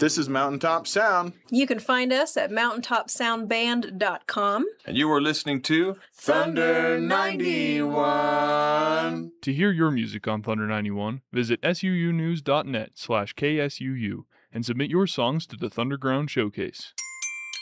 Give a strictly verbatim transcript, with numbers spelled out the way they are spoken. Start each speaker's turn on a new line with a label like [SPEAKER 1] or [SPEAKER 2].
[SPEAKER 1] This is Mountaintop Sound.
[SPEAKER 2] You can find us at mountaintop sound band dot com.
[SPEAKER 1] And you are listening to Thunder ninety-one.
[SPEAKER 3] To hear your music on Thunder ninety-one, visit suunews.net slash KSUU and submit your songs to the Thunderground Showcase.